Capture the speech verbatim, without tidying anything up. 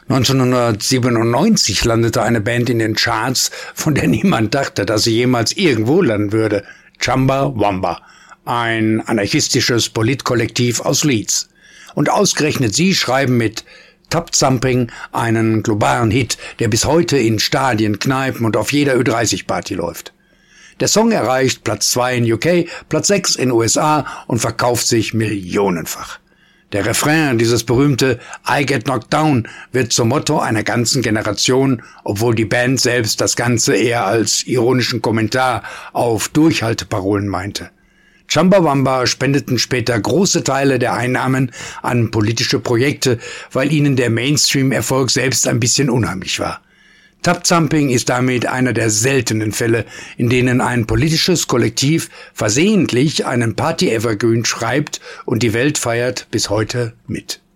neunzehnhundertsiebenundneunzig landete eine Band in den Charts, von der niemand dachte, dass sie jemals irgendwo landen würde. Chumbawamba, ein anarchistisches Politkollektiv aus Leeds. Und ausgerechnet sie schreiben mit Tub Thumping einen globalen Hit, der bis heute in Stadien, Kneipen und auf jeder Ü dreißig Party läuft. Der Song erreicht Platz zwei in U K, Platz sechs in U S A und verkauft sich millionenfach. Der Refrain, dieses berühmte I Get Knocked Down, wird zum Motto einer ganzen Generation, obwohl die Band selbst das Ganze eher als ironischen Kommentar auf Durchhalteparolen meinte. Chumbawamba spendeten später große Teile der Einnahmen an politische Projekte, weil ihnen der Mainstream-Erfolg selbst ein bisschen unheimlich war. Tub Thumping ist damit einer der seltenen Fälle, in denen ein politisches Kollektiv versehentlich einen Party-Evergreen schreibt und die Welt feiert bis heute mit.